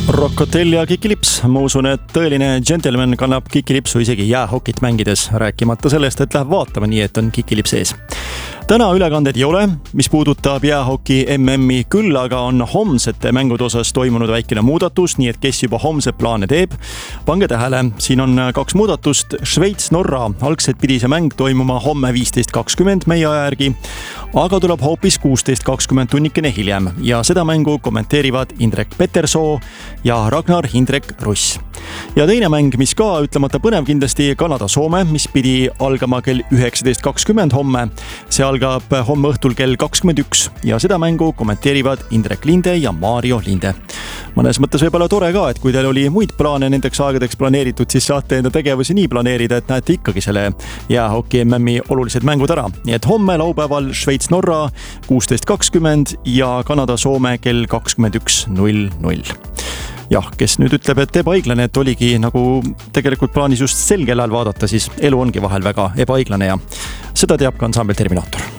Rock Hotel ja Kikilips. Ma usun, et tõeline gentleman kannab Kikilipsu isegi jäähokit mängides, rääkimata sellest, et läheb vaatama nii, et on Kikilips ees. Täna ülekanded ei ole, mis puudutab jäähoki MM-i, küll aga on homsete mängude osas toimunud väikene muudatus, nii et kes juba homsed plaane teeb. Pange tähele, siin on 2 muudatust. Šveits-Norra algselt pidi see mäng toimuma homme 15.20 meie aja järgi, aga tuleb hoopis 16.20 tunnikene hiljem ja seda mängu kommenteerivad Indrek Petersoo ja Ragnar Hindrek Russ. Ja teine mäng, mis ka ütlemata põnev kindlasti, Kanada-Soome, mis pidi algama kell 19.20 homme. See algab homme õhtul kell 21 ja seda mängu kommenteerivad Indrek Linde ja Mario Linde. Mõnes mõttes võib-olla tore ka, et kui teil oli muid plaane nendeks aegadeks planeeritud, siis saate enda tegevusi nii planeerida, et näete ikkagi selle jäähoki MM-i olulised mängud ära. Nii et homme laupäeval Šveits-Norra 16.20 ja Kanada-Soome kell 21.00. Jah, kes nüüd ütleb, et ebaõiglane, et oligi nagu tegelikult plaanis just sel kellal vaadata, siis elu ongi vahel väga ebaõiglane ja seda teab ka ansambel Terminaator.